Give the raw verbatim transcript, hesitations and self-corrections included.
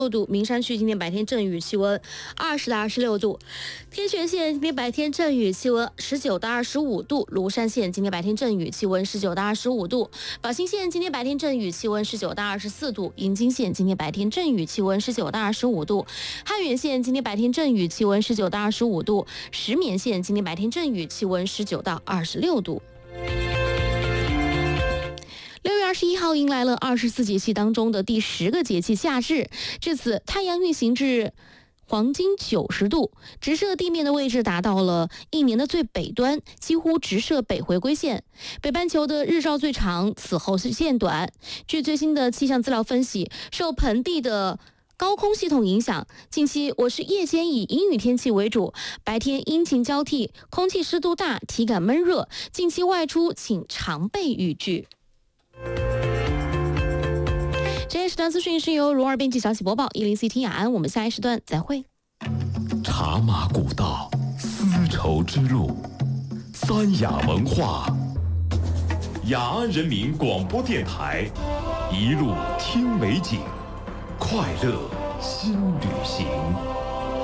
六度，名山区今天白天阵雨，气温二十到二十六度；天泉县今天白天阵雨，气温十九到二十五度；庐山县今天白天阵雨，气温十九到二十五度；宝兴县今天白天阵雨，气温十九到二十四度；银津县今天白天阵雨，气温十九到二十五度；汉源县今天白天阵雨，气温十九到二十五度；石棉县今天白天阵雨，气温十九到二十六度。六月二十一号迎来了二十四节气当中的第十个节气夏至，至此太阳运行至黄金九十度，直射地面的位置达到了一年的最北端，几乎直射北回归线。北半球的日照最长，此后是渐短。据最新的气象资料分析，受盆地的高空系统影响，近期我市夜间以阴雨天气为主，白天阴晴交替，空气湿度大，体感闷热。近期外出请常备雨具。这一时段资讯是由蓉儿编辑小喜播报，一零四听雅安，我们下一时段再会。 茶马古道，丝绸之路，三雅文化，雅安人民广播电台，一路听美景，快乐新旅行。